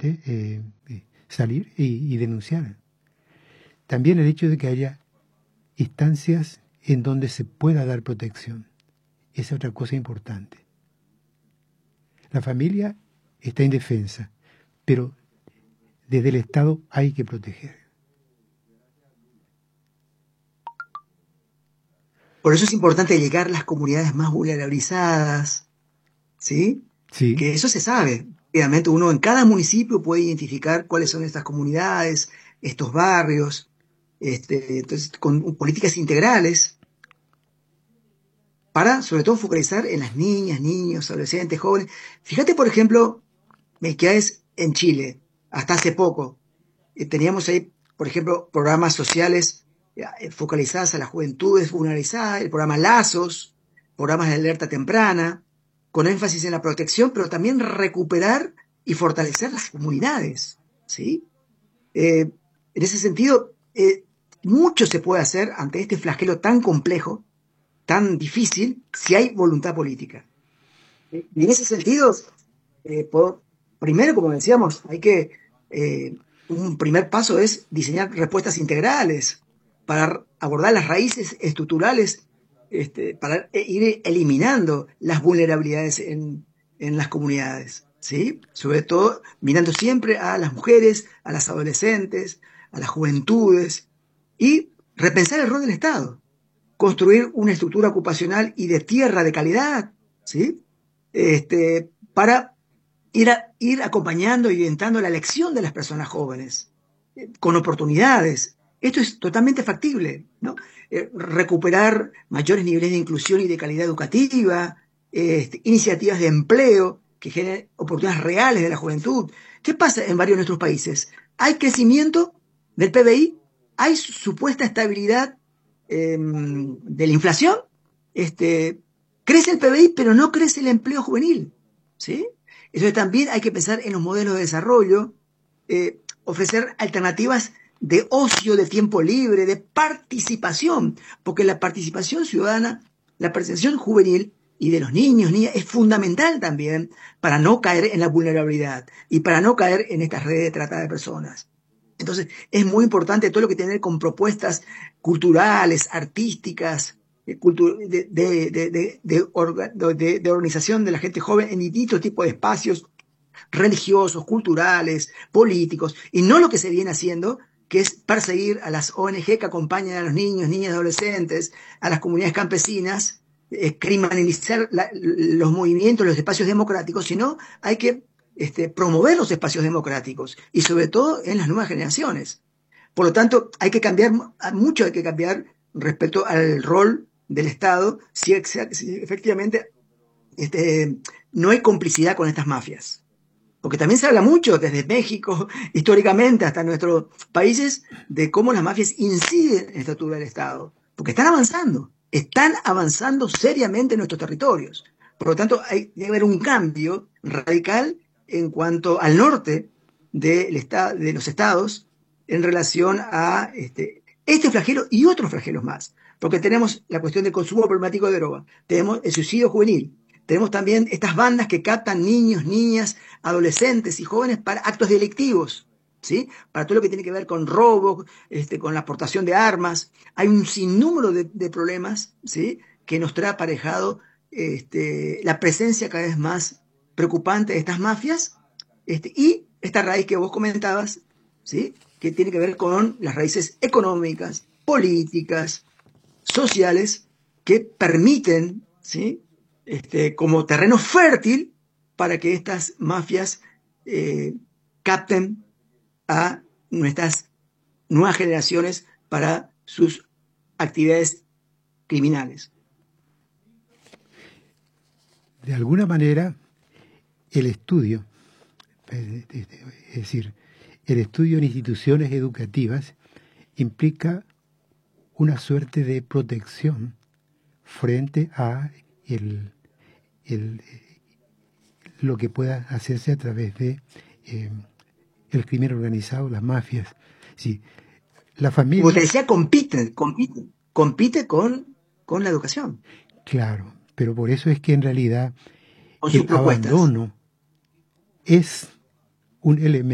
importante salir y denunciar. También el hecho de que haya instancias en donde se pueda dar protección. Esa es otra cosa importante. La familia está indefensa, pero desde el Estado hay que proteger. Por eso es importante llegar a las comunidades más vulnerabilizadas, ¿sí? Sí. Que eso se sabe. Obviamente uno en cada municipio puede identificar cuáles son estas comunidades, estos barrios, entonces con políticas integrales para, sobre todo, focalizar en las niñas, niños, adolescentes, jóvenes. Fíjate, por ejemplo, que es en Chile, hasta hace poco, teníamos ahí, por ejemplo, programas sociales focalizados a las juventudes vulnerabilizadas, el programa Lazos, programas de alerta temprana, con énfasis en la protección, pero también recuperar y fortalecer las comunidades, ¿sí? En ese sentido, mucho se puede hacer ante este flagelo tan complejo, tan difícil, si hay voluntad política. Y en ese sentido, primero, como decíamos, hay que, un primer paso es diseñar respuestas integrales para abordar las raíces estructurales, para ir eliminando las vulnerabilidades en las comunidades, ¿sí? Sobre todo mirando siempre a las mujeres, a las adolescentes, a las juventudes, y repensar el rol del Estado, construir una estructura ocupacional y de tierra de calidad, ¿sí? Para ir acompañando y orientando la elección de las personas jóvenes, con oportunidades. Esto es totalmente factible, ¿no? Recuperar mayores niveles de inclusión y de calidad educativa, iniciativas de empleo que generen oportunidades reales de la juventud. ¿Qué pasa en varios de nuestros países? Hay crecimiento del PBI, hay supuesta estabilidad de la inflación, crece el PBI, pero no crece el empleo juvenil, ¿sí? Entonces también hay que pensar en los modelos de desarrollo, ofrecer alternativas de ocio, de tiempo libre, de participación, porque la participación ciudadana, la participación juvenil y de los niños, niñas, es fundamental también para no caer en la vulnerabilidad y para no caer en estas redes de trata de personas. Entonces, es muy importante todo lo que tiene que ver con propuestas culturales, artísticas, de organización de la gente joven en distintos tipos de espacios religiosos, culturales, políticos, y no lo que se viene haciendo, que es perseguir a las ONG que acompañan a los niños, niñas y adolescentes, a las comunidades campesinas, criminalizar los movimientos, los espacios democráticos, sino hay que promover los espacios democráticos y sobre todo en las nuevas generaciones. Por lo tanto, hay que cambiar, mucho hay que cambiar respecto al rol del Estado si efectivamente no hay complicidad con estas mafias. Porque también se habla mucho desde México, históricamente, hasta nuestros países, de cómo las mafias inciden en la estructura del Estado. Porque están avanzando seriamente en nuestros territorios. Por lo tanto, debe haber un cambio radical en cuanto al norte de los estados en relación a este flagelo y otros flagelos más. Porque tenemos la cuestión del consumo problemático de droga, tenemos el suicidio juvenil, tenemos también estas bandas que captan niños, niñas, adolescentes y jóvenes para actos delictivos, ¿sí? Para todo lo que tiene que ver con robo, con la aportación de armas. Hay un sinnúmero de problemas, ¿sí? Que nos trae aparejado la presencia cada vez más preocupante de estas mafias, y esta raíz que vos comentabas, ¿sí? Que tiene que ver con las raíces económicas, políticas, sociales, que permiten, ¿sí? Como terreno fértil para que estas mafias capten a nuestras nuevas generaciones para sus actividades criminales. De alguna manera, el estudio, es decir, el estudio en instituciones educativas implica una suerte de protección frente a lo que pueda hacerse a través de el crimen organizado, las mafias. Sí, la familia... Como te decía, compite con la educación. Claro, pero por eso es que en realidad con sus el propuestas. abandono es un elemento